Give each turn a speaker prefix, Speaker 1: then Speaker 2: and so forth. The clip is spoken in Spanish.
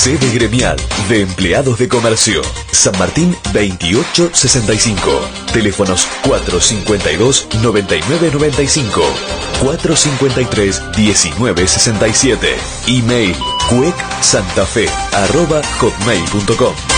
Speaker 1: Sede gremial de empleados de comercio. San Martín 2865. Teléfonos 452-9995. 453-1967. Email cuecsantafe@hotmail.com.